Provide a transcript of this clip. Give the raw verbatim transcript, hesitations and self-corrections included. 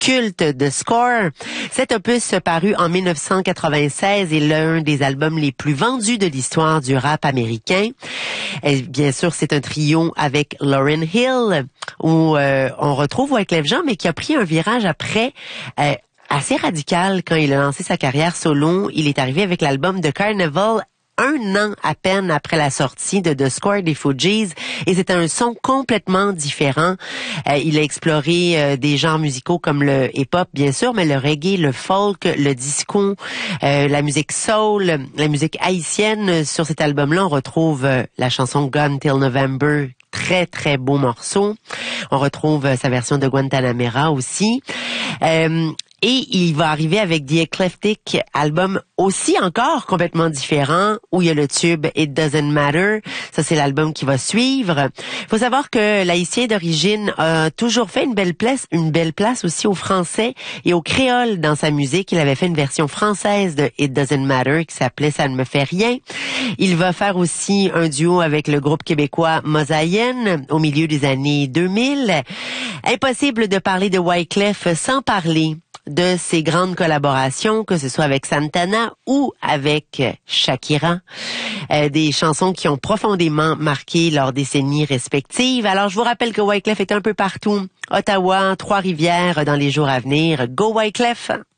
culte de Score. Cet opus paru en mille neuf cent quatre-vingt-seize est l'un des albums les plus vendus de l'histoire du rap américain. Et bien sûr, c'est un trio avec Lauryn Hill, où euh, on retrouve Wyclef Jean, mais qui a pris un virage après euh, assez radical quand il a lancé sa carrière solo. Il est arrivé avec l'album de Carnival un an à peine après la sortie de The Score des Fugees, et c'était un son complètement différent. Euh, il a exploré euh, des genres musicaux comme le hip-hop, bien sûr, mais le reggae, le folk, le disco, euh, la musique soul, la musique haïtienne. Sur cet album-là, on retrouve euh, la chanson Gone Till November, très, très beau morceau. On retrouve euh, sa version de Guantanamera aussi. Euh, Et il va arriver avec The Eclectic, album aussi encore complètement différent, où il y a le tube It Doesn't Matter. Ça, c'est l'album qui va suivre. Il faut savoir que l'haïtien d'origine a toujours fait une belle place, une belle place aussi au français et au créole dans sa musique. Il avait fait une version française de It Doesn't Matter qui s'appelait Ça ne me fait rien. Il va faire aussi un duo avec le groupe québécois Mosaïenne au milieu des années deux mille. Impossible de parler de Wyclef sans parler de ses grandes collaborations, que ce soit avec Santana ou avec Shakira, euh, des chansons qui ont profondément marqué leurs décennies respectives. Alors, je vous rappelle que Wyclef est un peu partout. Ottawa, Trois-Rivières dans les jours à venir. Go Wyclef!